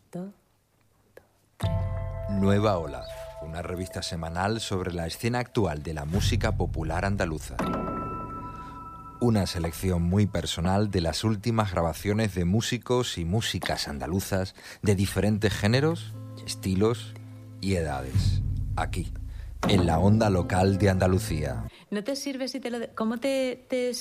2. Nueva Ola, una revista semanal sobre la escena actual de la música popular andaluza. Una selección muy personal de las últimas grabaciones de músicos y músicas andaluzas de diferentes géneros, estilos y edades. Aquí, en la onda local de Andalucía. ¿No te sirve si te lo... ¿Cómo te